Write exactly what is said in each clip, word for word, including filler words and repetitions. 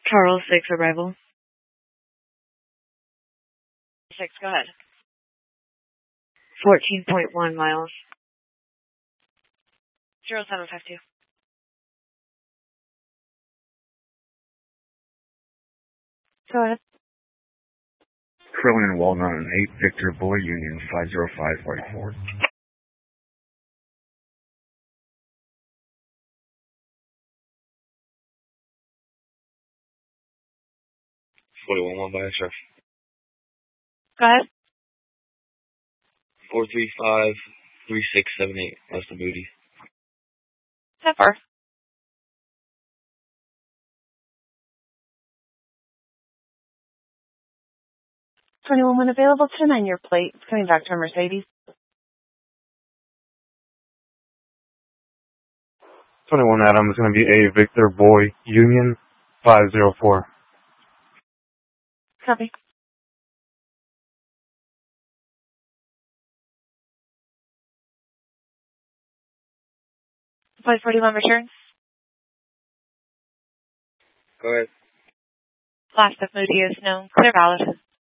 Charles six arrival. six, go ahead. fourteen point one miles. zero seven five two. Go ahead. Curling and Walnut and eight Victor Boy Union five zero five forty four. forty-one one by Chef. Go ahead. four three five three six seven eight. That's the booty. ten four. twenty-one one available, ten on your plate. It's coming back to a Mercedes. twenty-one Adam is going to be a Victor Boy Union five zero four. Copy. Flight forty-one returns. Go ahead. Last of Moody is known. Clear valid.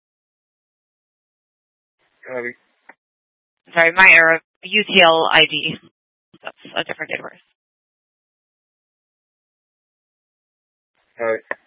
Copy. Sorry, my error. U T L I D. That's a different date of birth. Alright.